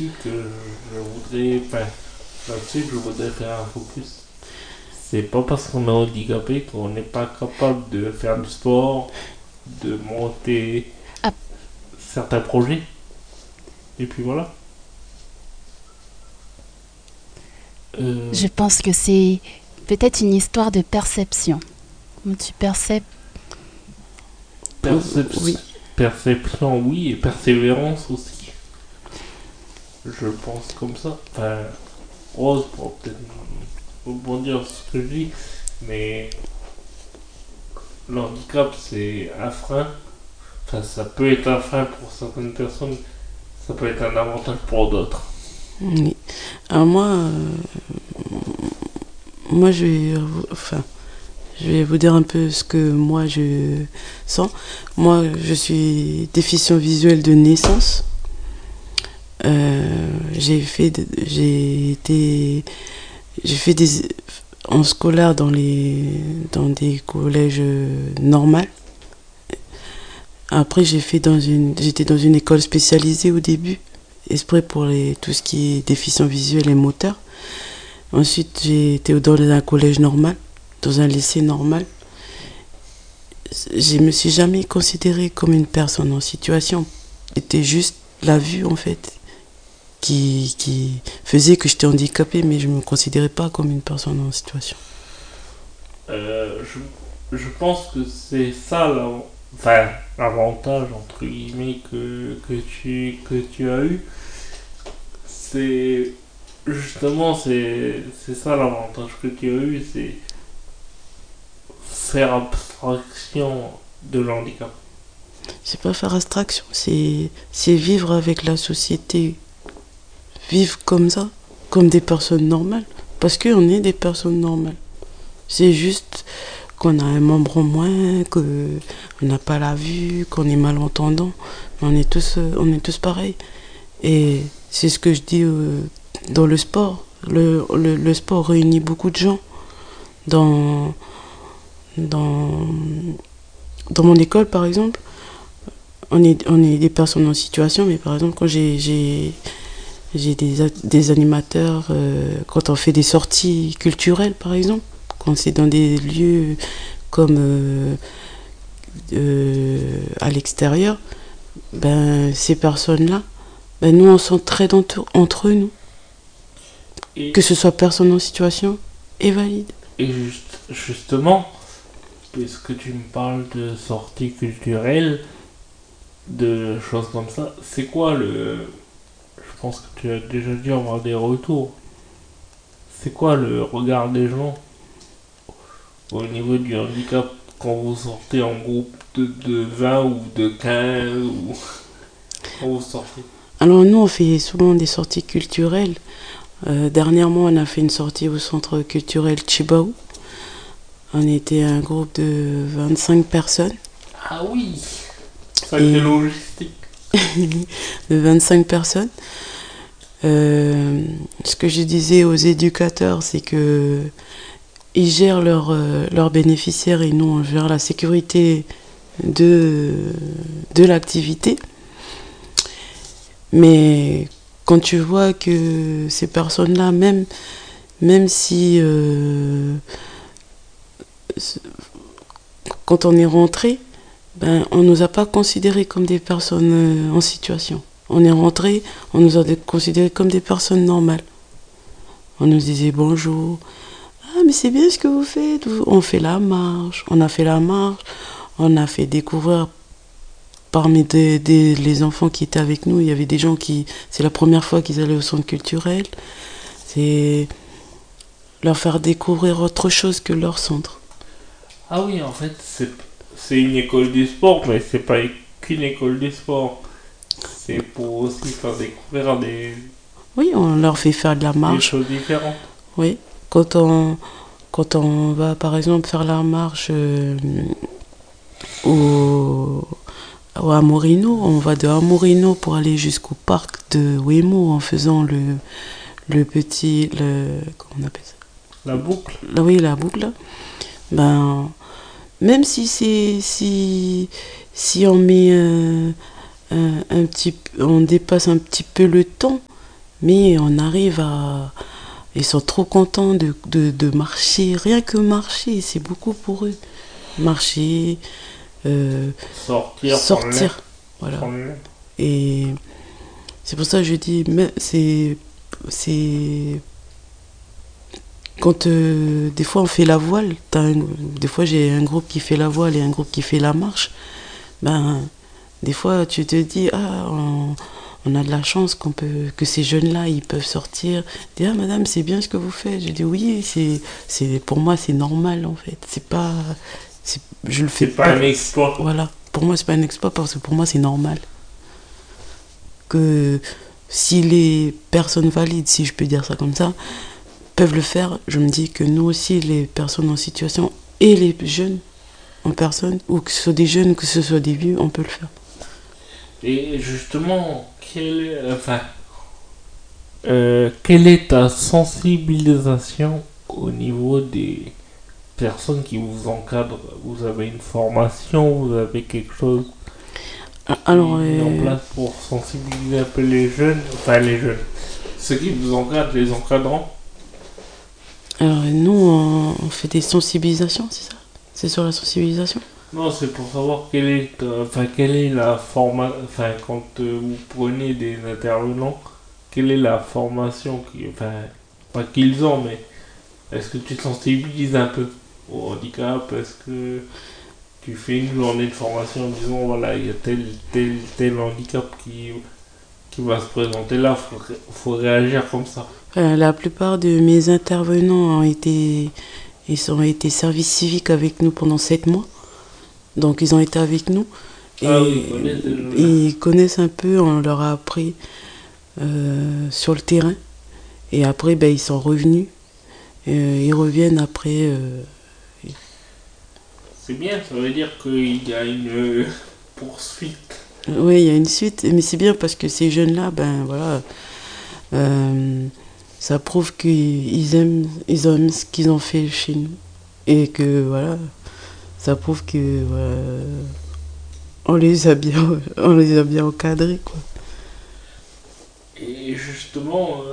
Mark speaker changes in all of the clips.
Speaker 1: là-dessus que je voudrais faire un focus. C'est pas parce qu'on est handicapé qu'on n'est pas capable de faire du sport, de monter
Speaker 2: Ah,
Speaker 1: certains projets. Et puis voilà. Euh,
Speaker 2: je pense que c'est peut-être une histoire de perception. Comment tu percèves.
Speaker 1: percep-
Speaker 3: Oui,
Speaker 1: Perception, oui, et persévérance aussi. Je pense comme ça. Rose pour peut-être rebondir sur ce que je dis, mais le handicap c'est un frein. Enfin, ça peut être un frein pour certaines personnes, ça peut être un avantage pour d'autres.
Speaker 3: oui. Alors moi je vais vous dire un peu ce que moi je sens. Moi, je suis déficient visuel de naissance. J'ai fait des en scolaire dans des collèges normaux. Après, j'étais dans une école spécialisée au début, exprès pour tout ce qui est déficient visuel et moteur. Ensuite, j'ai été dans un collège normal, dans un lycée normal. Je me suis jamais considérée comme une personne en situation. C'était juste la vue, en fait, qui faisait que j'étais handicapée, mais je ne me considérais pas comme une personne en situation.
Speaker 1: Euh, je pense que c'est ça l'avantage entre guillemets que tu as eu. C'est justement c'est ça l'avantage que tu as eu, c'est faire abstraction de l'handicap.
Speaker 3: C'est pas faire abstraction, c'est vivre avec la société, vivre comme ça, comme des personnes normales, parce qu'on est des personnes normales. C'est juste qu'on a un membre en moins, qu'on n'a pas la vue, qu'on est malentendant. On est tous pareils. Et c'est ce que je dis dans le sport. Le sport réunit beaucoup de gens. Dans, dans, dans mon école, par exemple, on est des personnes en situation, mais par exemple, quand j'ai des animateurs, quand on fait des sorties culturelles, par exemple, quand c'est dans des lieux comme à l'extérieur, ben, ces personnes-là, ben, nous, on s'entraide entre nous,
Speaker 1: Et,
Speaker 3: que ce soit personne en situation et valide.
Speaker 1: justement, puisque tu me parles de sorties culturelles, de choses comme ça, c'est quoi je pense que tu as déjà dû avoir des retours. C'est quoi le regard des gens au niveau du handicap quand vous sortez en groupe de 20 ou de 15 ou quand vous sortez?
Speaker 3: Alors nous, on fait souvent des sorties culturelles. Dernièrement, on a fait une sortie au centre culturel Chibaou. On était un groupe de 25 personnes.
Speaker 1: Ah oui, sacrée
Speaker 3: Et
Speaker 1: logistique.
Speaker 3: de 25 personnes. Ce que je disais aux éducateurs, c'est que ils gèrent leurs bénéficiaires et nous, on gère la sécurité de, de l'activité. Mais quand tu vois que ces personnes-là, même si quand on est rentré, ben, on ne nous a pas considérés comme des personnes en situation. On est rentré, on nous a considérés comme des personnes normales. On nous disait bonjour. Ah, mais c'est bien ce que vous faites. On fait la marche. On a fait la marche. On a fait découvrir parmi les enfants qui étaient avec nous, il y avait des gens qui, c'est la première fois qu'ils allaient au centre culturel. C'est leur faire découvrir autre chose que leur centre.
Speaker 1: Ah oui, en fait, c'est une école du sport, mais c'est pas qu'une école du sport. C'est pour aussi faire découvrir
Speaker 3: Oui, on leur fait faire de la
Speaker 1: des
Speaker 3: marche.
Speaker 1: choses différentes.
Speaker 3: Oui, quand quand on va par exemple faire la marche au, à Morino, on va de Amorino pour aller jusqu'au parc de Wemo en faisant comment on appelle ça?
Speaker 1: La boucle.
Speaker 3: Oui, la boucle. Ben, même si on met on dépasse un petit peu le temps, Mais on arrive à... Ils sont trop contents de marcher. Rien que marcher, c'est beaucoup pour eux. Marcher,
Speaker 1: Sortir,
Speaker 3: sortir. Voilà.
Speaker 1: prendre l'air.
Speaker 3: Et c'est pour ça que je dis, mais c'est quand des fois on fait la voile, des fois j'ai un groupe qui fait la voile et un groupe qui fait la marche, ben des fois tu te dis on a de la chance que ces jeunes-là ils peuvent sortir. Dis ah madame c'est bien ce que vous faites. Je dis oui c'est pour moi c'est normal en fait. C'est pas je le fais
Speaker 1: C'est pas un exploit.
Speaker 3: voilà, pour moi c'est pas un exploit parce que pour moi c'est normal que si les personnes valides, si je peux dire ça comme ça, peuvent le faire, je me dis que nous aussi, les personnes en situation et les jeunes en personne, ou que ce soit des jeunes, que ce soit des vieux, on peut le faire.
Speaker 1: Et justement, quelle est ta sensibilisation au niveau des personnes qui vous encadrent? Vous avez une formation, vous avez quelque chose
Speaker 3: Alors,
Speaker 1: mis en place pour sensibiliser un peu les jeunes, ceux qui vous encadrent, les encadrants?
Speaker 3: nous, on fait des sensibilisations, c'est ça? C'est sur la sensibilisation?
Speaker 1: Non, c'est pour savoir quelle est la formation, quand vous prenez des intervenants, quelle est la formation pas qu'ils ont, mais est-ce que tu sensibilises un peu au handicap? Est-ce que tu fais une journée de formation en disant, voilà, il y a tel handicap qui va se présenter là, faut réagir comme ça.
Speaker 3: La plupart de mes intervenants ils ont été service civique avec nous pendant 7 mois. Donc ils ont été avec nous et
Speaker 1: Ah oui, ils connaissent déjà.
Speaker 3: ils connaissent un peu, on leur a appris sur le terrain. Et après, ben, ils sont revenus. Ils reviennent après.
Speaker 1: C'est bien, ça veut dire qu'il y a une poursuite.
Speaker 3: Oui, il y a une suite. Mais c'est bien parce que ces jeunes-là, ben voilà, ça prouve qu'ils aiment ce qu'ils ont fait chez nous. Et que voilà, ça prouve que voilà, on les a bien encadrés, quoi.
Speaker 1: Et justement,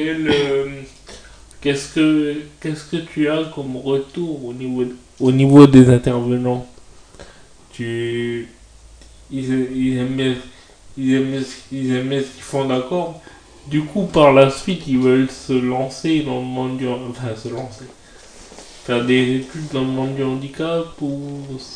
Speaker 1: qu'est-ce que tu as comme retour au niveau des intervenants? Tu, ils aimaient, ils aimaient ce qu'ils font, d'accord? Du coup, par la suite, ils veulent se lancer dans le monde se lancer. Faire des études dans le monde du handicap ou...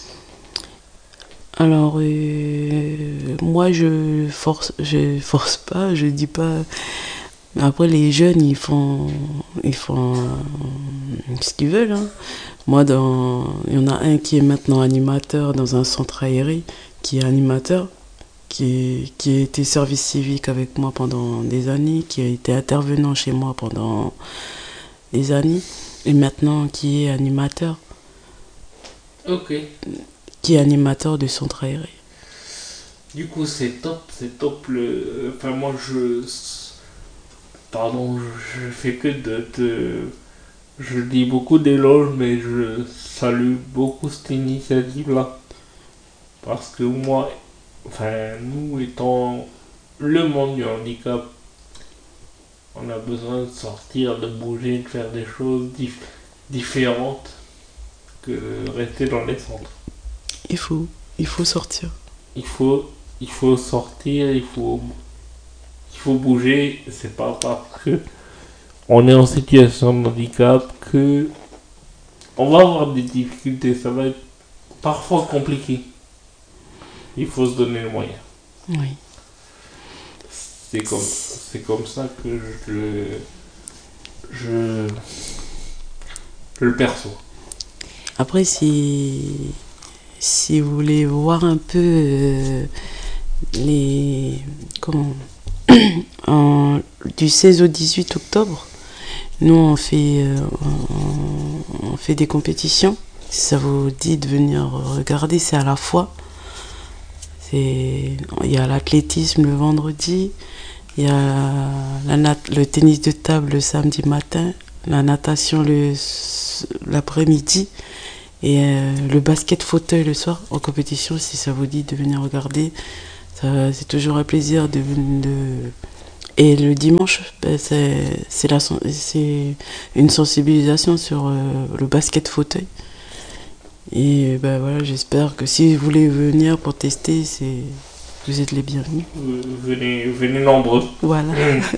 Speaker 3: Alors, moi, je force pas, je dis pas. Mais après, les jeunes, ils font ce qu'ils veulent, hein. Moi, il y en a un qui est maintenant animateur dans un centre aéré, qui est animateur, qui a été service civique avec moi pendant des années, qui a été intervenant chez moi pendant des années, et maintenant qui est animateur,
Speaker 1: Ok.
Speaker 3: qui est animateur de centre aéré.
Speaker 1: Du coup, c'est top moi, pardon, je fais que je dis beaucoup d'éloges, mais je salue beaucoup cette initiative-là. Parce que moi, nous étant le monde du handicap, on a besoin de sortir, de bouger, de faire des choses différentes que rester dans les centres.
Speaker 3: Il faut sortir.
Speaker 1: Il faut, il faut sortir, il faut bouger. C'est pas parce que on est en situation de handicap que on va avoir des difficultés. Ça va être parfois compliqué. Il faut se donner les moyens.
Speaker 3: Oui.
Speaker 1: C'est comme ça que je le perçois.
Speaker 3: Après, si vous voulez voir un peu comment, du 16 au 18 octobre, nous on fait des compétitions. Si ça vous dit de venir regarder, c'est à la fois. Il y a l'athlétisme le vendredi, il y a le tennis de table le samedi matin, la natation l'après-midi et le basket fauteuil le soir en compétition. Si ça vous dit de venir regarder, c'est toujours un plaisir Et le dimanche, ben, c'est une sensibilisation sur le basket fauteuil. Et ben voilà, j'espère que si vous voulez venir pour tester, vous êtes les bienvenus.
Speaker 1: Venez nombreux.
Speaker 3: Voilà.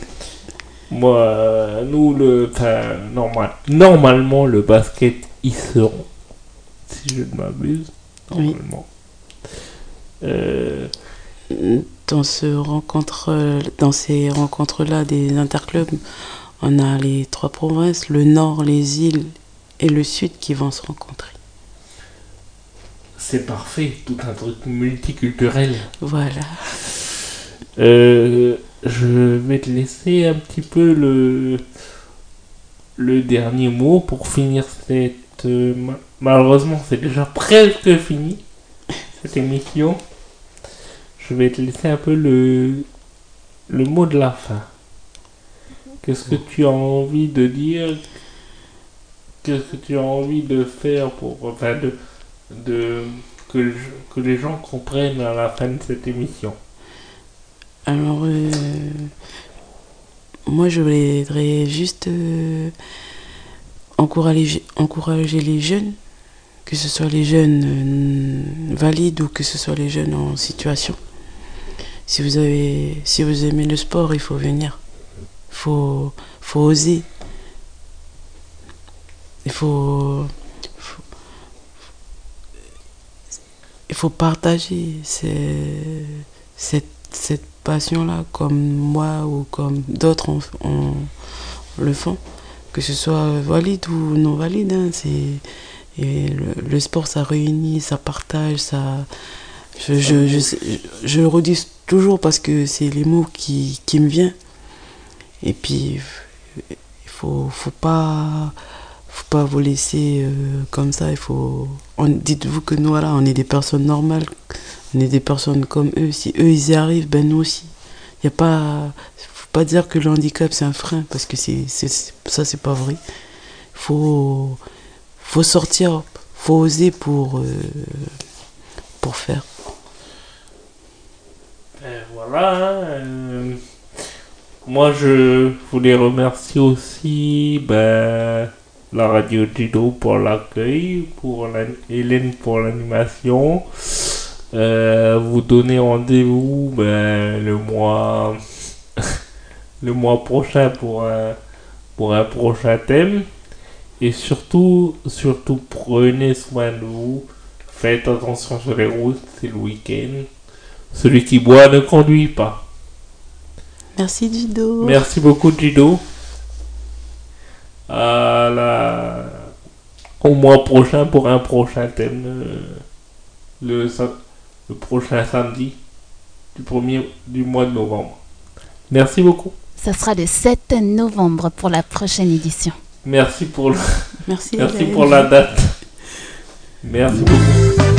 Speaker 1: Moi, nous, normalement, le basket, ils seront. Si je ne m'abuse, normalement.
Speaker 3: Dans ces rencontres-là des interclubs, on a les 3 provinces, le Nord, les îles et le Sud qui vont se rencontrer.
Speaker 1: C'est parfait, tout un truc multiculturel.
Speaker 3: Voilà.
Speaker 1: Je vais te laisser un petit peu le dernier mot pour finir cette... malheureusement, c'est déjà presque fini, cette émission. Je vais te laisser un peu le mot de la fin. Qu'est-ce que tu as envie de dire? Qu'est-ce que tu as envie de faire pour... Enfin, que les gens comprennent à la fin de cette émission?
Speaker 3: Alors, moi, je voudrais juste encourager les jeunes, que ce soit les jeunes valides ou que ce soit les jeunes en situation. Si vous aimez le sport, il faut venir. Faut oser. Il faut partager cette passion-là comme moi ou comme d'autres le font, que ce soit valide ou non valide. Et le sport, ça réunit, ça partage, ça... Je le redis toujours parce que c'est les mots qui me viennent. Et puis, il faut pas vous laisser comme ça. Dites-vous que nous, voilà, on est des personnes normales, on est des personnes comme eux. Si eux, ils y arrivent, ben nous aussi. Il y a pas... faut pas dire que le handicap, c'est un frein, parce que ça, c'est pas vrai. Faut sortir, faut oser pour faire.
Speaker 1: Voilà. Moi, je voulais remercier aussi la radio Judo pour l'accueil, pour Hélène pour l'animation. Vous donner rendez-vous le mois prochain pour un prochain thème. Et surtout, prenez soin de vous. Faites attention sur les routes, c'est le week-end. Celui qui boit ne conduit pas.
Speaker 3: Merci Judo.
Speaker 1: Merci beaucoup Judo. Au mois prochain pour un prochain thème. Le prochain samedi du mois de novembre. Merci beaucoup.
Speaker 2: Ça sera le 7 novembre pour la prochaine édition.
Speaker 1: Merci pour
Speaker 3: Merci
Speaker 1: pour la date. Merci beaucoup.